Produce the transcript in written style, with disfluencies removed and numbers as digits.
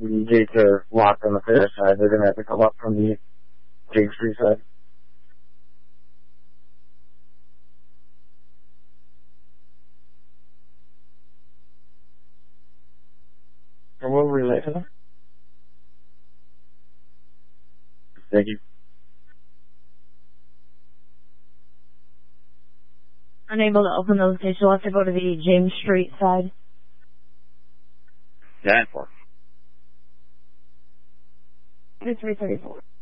The gates are locked on the far side. They're going to have to come up from the James Street side. And we'll relay to them. Thank you. Unable to open those gates. You'll have to go to the James Street side. 9-4. 2334.